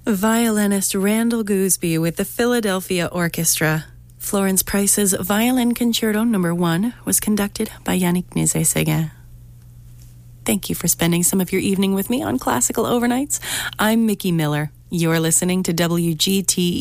Violinist Randall Gooseby with the Philadelphia Orchestra. Florence Price's Violin Concerto No. 1 was conducted by Yannick Nézet-Séguin. Thank you for spending some of your evening with me on Classical Overnights. I'm Mickey Miller. You're listening to WGTE